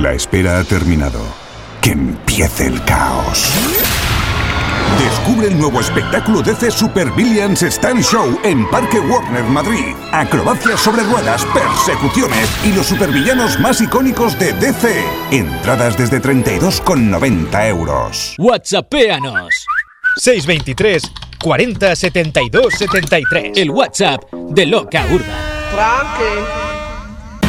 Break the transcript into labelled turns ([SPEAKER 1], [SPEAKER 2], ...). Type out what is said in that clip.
[SPEAKER 1] La espera ha terminado. Que empiece el caos. Descubre el nuevo espectáculo DC Super Villains Stunt Show en Parque Warner Madrid. Acrobacias sobre ruedas, persecuciones y los supervillanos más icónicos de DC. Entradas desde 32,90 euros.
[SPEAKER 2] WhatsAppéanos. 623 40 72 73. El WhatsApp de Loca Urba.
[SPEAKER 3] Tranqui.